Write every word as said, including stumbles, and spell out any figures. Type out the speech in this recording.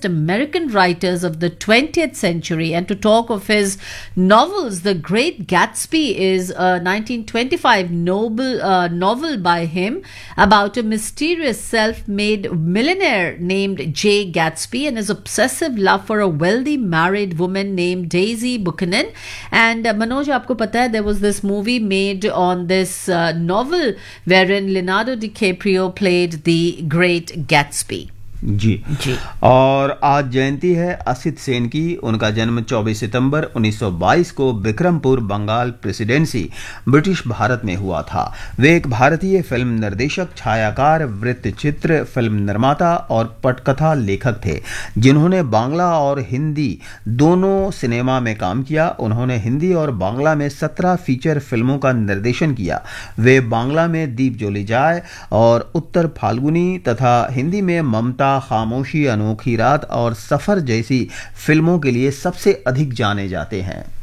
greatest American writers of the twentieth century. And to talk of his novels, The Great Gatsby is a nineteen twenty-five novel, uh, novel by him about a mysterious self-made millionaire named Jay Gatsby and his obsessive love for a wealthy married woman named Daisy Buchanan. And uh, Manoj, आपको पता है, there was this movie made on this uh, novel wherein Leonardo DiCaprio played the Great Gatsby. जी जी और आज जयंती है असित सेन की। उनका जन्म चौबीस सितंबर उन्नीस सौ बाईस को विक्रमपुर, बंगाल प्रेसिडेंसी, ब्रिटिश भारत में हुआ था। वे एक भारतीय फिल्म निर्देशक, छायाकार, वृत्तचित्र, फिल्म निर्माता और पटकथा लेखक थे जिन्होंने बांग्ला और हिंदी दोनों सिनेमा में काम किया। उन्होंने हिंदी और बांग्ला में सत्रह फीचर फिल्मों का निर्देशन किया। वे बांग्ला में दीप जोली जाए और उत्तर फाल्गुनी तथा हिंदी में ममता, खामोशी, अनोखी रात और सफर जैसी फिल्मों के लिए सबसे अधिक जाने जाते हैं।